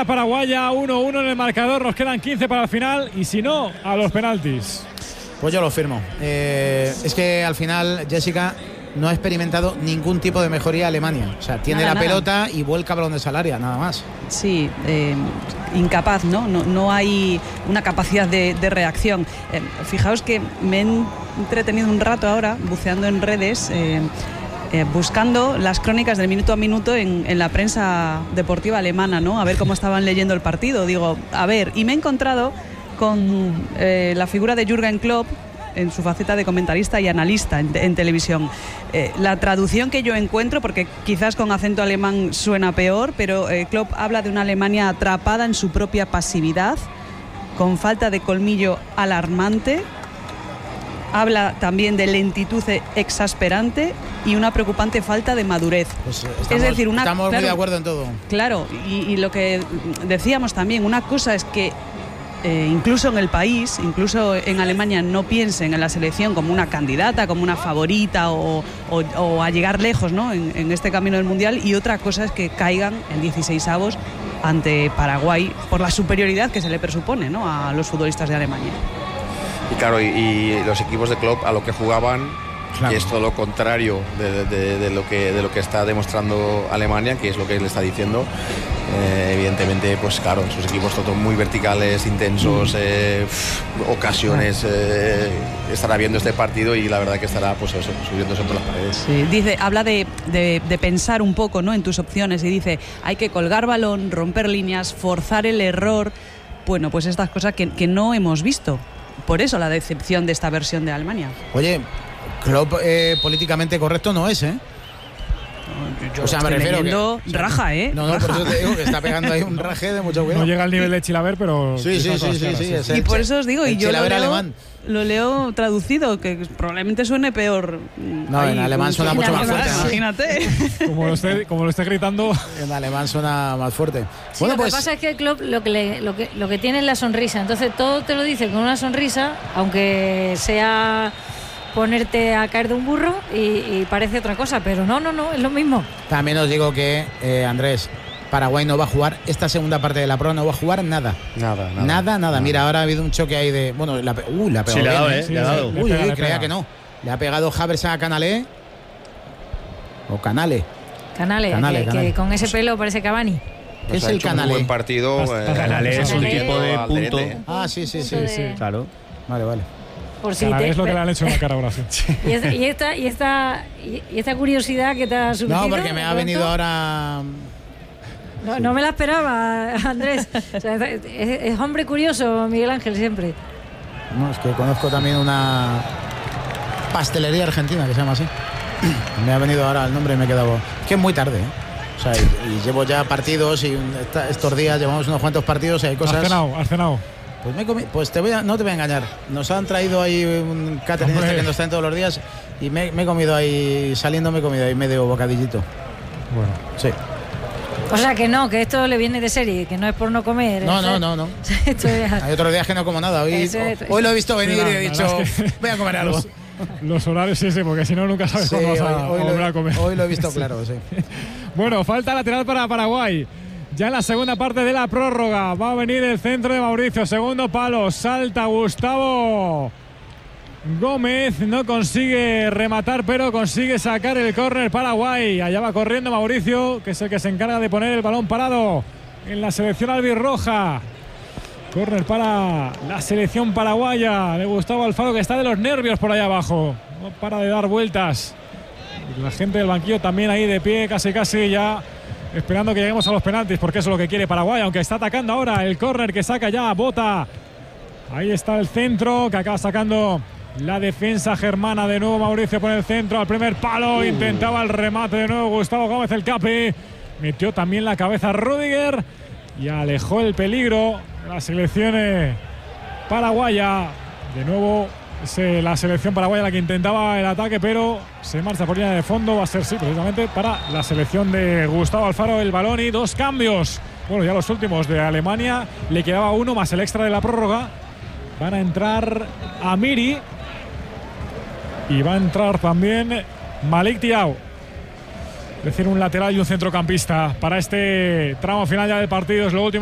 la paraguaya, 1-1 en el marcador, nos quedan 15 para el final y si no, a los penaltis. Pues yo lo firmo. Es que al final Jessica no ha experimentado ningún tipo de mejoría Alemania. O sea, tiene la pelota y vuelca balón de salaria, nada más. Sí, incapaz, ¿no? No hay una capacidad de reacción. Fijaos que me he entretenido un rato ahora buceando en redes, buscando las crónicas del minuto a minuto en la prensa deportiva alemana, ¿no? A ver cómo estaban leyendo el partido. Digo, a ver, y me he encontrado con la figura de Jürgen Klopp en su faceta de comentarista y analista en televisión. La traducción que yo encuentro, porque quizás con acento alemán suena peor, pero Klopp habla de una Alemania atrapada en su propia pasividad, con falta de colmillo alarmante. Habla también de lentitud exasperante y una preocupante falta de madurez. Pues estamos muy de acuerdo en todo. Claro, y lo que decíamos también, una cosa es que incluso en el país, incluso en Alemania, no piensen en la selección como una candidata, como una favorita o a llegar lejos, ¿no? en este camino del Mundial, y otra cosa es que caigan en 16avos ante Paraguay por la superioridad que se le presupone, ¿no? a los futbolistas de Alemania. Y claro, y los equipos de Klopp a lo que jugaban, claro, que es todo lo contrario de lo que está demostrando Alemania, que es lo que él está diciendo. Evidentemente, pues claro, sus equipos todos muy verticales, intensos, ocasiones, estará viendo este partido y la verdad que estará pues eso, subiéndose entre las paredes. Sí, dice, habla de pensar un poco, ¿no? en tus opciones, y dice, hay que colgar balón, romper líneas, forzar el error. Bueno, pues estas cosas que no hemos visto. Por eso la decepción de esta versión de Alemania. Oye, Klopp políticamente correcto no es, ¿eh? O sea, me refiero que raja, ¿eh? No, por eso te digo que está pegando ahí un raje de mucho cuidado. No llega al nivel de Chilaver, pero sí. Y por eso os digo, y yo lo leo traducido, que probablemente suene peor. No, ahí, en alemán suena mucho más fuerte, ¿no? Imagínate. Como lo esté gritando. En alemán suena más fuerte. Sí, bueno, lo que pasa es que el Klopp lo que tiene es la sonrisa. Entonces todo te lo dice con una sonrisa, aunque sea ponerte a caer de un burro y parece otra cosa, pero no, es lo mismo. También os digo que, Andrés, Paraguay no va a jugar esta segunda parte de la prueba, no va a jugar nada. Nada. Mira, ahora ha habido un choque ahí de... Bueno, la ha pegado sí, le ha dado, bien, le ha dado. Creía que no. Le ha pegado Havertz a Canalé. O Canale. Que con ese pelo parece Cavani. ¿Qué es el Canale? Un buen partido. Canale es un tipo de punto. Ah, sí. Claro. Vale. Por si es lo que le han hecho en la cara ahora. Sí. Y esta curiosidad que te ha surgido. No, porque me ha venido ahora... No me la esperaba, Andrés. O sea, es hombre curioso, Miguel Ángel, siempre. No, es que conozco también una pastelería argentina que se llama así. Me ha venido ahora el nombre y me he quedado... Es que es muy tarde, ¿eh? O sea, y llevo ya partidos y estos días llevamos unos cuantos partidos y hay cosas... Has cenado. Pues no te voy a engañar. Nos han traído ahí un catering que nos traen todos los días y me he comido ahí, saliendo me he comido ahí medio bocadillito. Bueno. Sí. O sea que no, que esto le viene de serie, que no es por no comer. No. Hay otros días que no como nada. Hoy lo he visto venir y he dicho, voy a comer algo. Los horarios porque si no nunca sabes cuándo vas a volver a comer. Hoy lo he visto claro, sí. Bueno, falta lateral para Paraguay. Ya en la segunda parte de la prórroga va a venir el centro de Mauricio, segundo palo, salta Gustavo Gómez, no consigue rematar, pero consigue sacar el córner Paraguay. Allá va corriendo Mauricio, que es el que se encarga de poner el balón parado en la selección albirroja. Córner para la selección paraguaya de Gustavo Alfaro, que está de los nervios por allá abajo, no para de dar vueltas. Y la gente del banquillo también ahí de pie, casi ya esperando que lleguemos a los penaltis, porque eso es lo que quiere Paraguay, aunque está atacando ahora el córner que saca ya Bota. Ahí está el centro que acaba sacando la defensa germana. De nuevo Mauricio por el centro, al primer palo, intentaba el remate de nuevo Gustavo Gómez, el capi. Metió también la cabeza Rüdiger y alejó el peligro la selección paraguaya. De nuevo la selección paraguaya la que intentaba el ataque, pero se marcha por línea de fondo. Va a ser precisamente para la selección de Gustavo Alfaro el balón y dos cambios. Bueno, ya los últimos de Alemania, le quedaba uno más el extra de la prórroga. Van a entrar Amiri y va a entrar también Malik Thiaw. Es decir, un lateral y un centrocampista para este tramo final ya del partido. Es lo último.